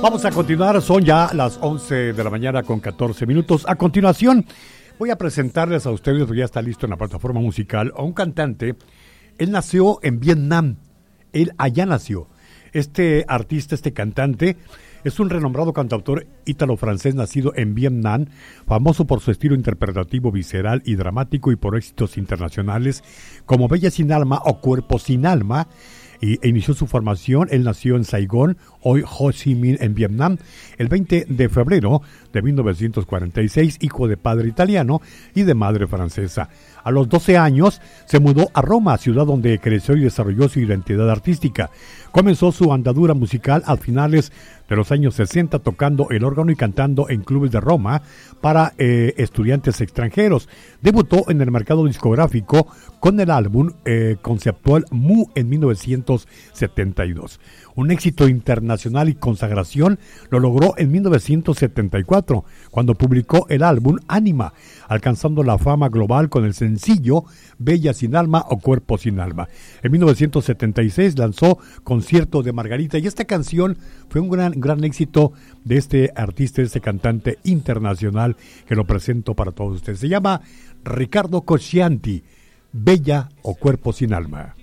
Vamos a continuar, son ya las 11 de la mañana con 14 minutos. A continuación, voy a presentarles a ustedes, ya está listo en la plataforma musical, a un cantante. Él nació en Vietnam, él allá nació. Este artista, este cantante, es un renombrado cantautor ítalo-francés nacido en Vietnam, famoso por su estilo interpretativo visceral y dramático y por éxitos internacionales como Bella sin alma o Cuerpo sin alma. E inició su formación. Él nació en Saigón, hoy Ho Chi Minh, en Vietnam, el 20 de febrero de 1946, hijo de padre italiano y de madre francesa. A los 12 años se mudó a Roma, ciudad donde creció y desarrolló su identidad artística. Comenzó su andadura musical a finales de los años 60 tocando el órgano y cantando en clubes de Roma para estudiantes extranjeros. Debutó en el mercado discográfico con el álbum conceptual Mu en 1972. Un éxito internacional y consagración lo logró en 1974, cuando publicó el álbum Anima, alcanzando la fama global con el sencillo Bella sin alma o Cuerpo sin alma. En 1976 lanzó Concierto de Margarita, y esta canción fue un gran éxito de este artista, este cantante internacional, que lo presento para todos ustedes. Se llama Riccardo Coscianti, Bella o Cuerpo sin alma.